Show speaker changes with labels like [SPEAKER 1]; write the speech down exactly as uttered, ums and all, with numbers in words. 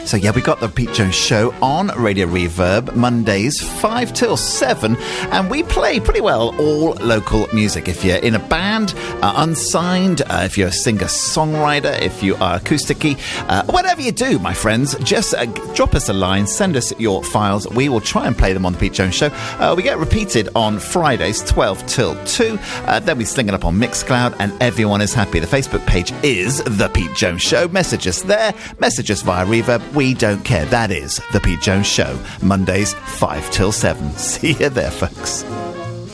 [SPEAKER 1] So, yeah, we got the Pete Jones Show on Radio Reverb, Mondays, five till seven, and we play pretty well all local music. If you're in a band, uh, unsigned, uh, if you're a singer-songwriter, if you are acoustic-y, uh, whatever you do, my friends, just uh, drop us a line, send us your files. We will try and play them on the Pete Jones Show. Uh, we get repeated on Fridays, twelve till two. Uh, then we sling it up on Mixcloud, and everyone is happy. The Facebook page is The Pete Jones Show. Message us there. Message us via Reverb. We don't care. That is The Pete Jones Show. Mondays, five till seven. See you there, folks.